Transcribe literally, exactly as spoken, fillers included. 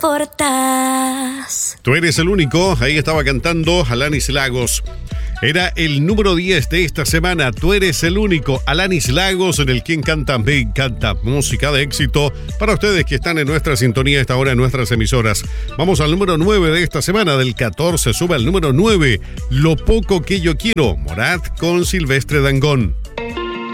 importas. Tú eres el único, ahí estaba cantando Alanis Lagos. Era el número diez de esta semana. Tú eres el único, Alanis Lagos, en el Quien Canta Me Encanta. Música de éxito para ustedes que están en nuestra sintonía a esta hora en nuestras emisoras. Vamos al número nueve de esta semana. Del catorce sube al número nueve. Lo poco que yo quiero. Morat con Silvestre Dangond.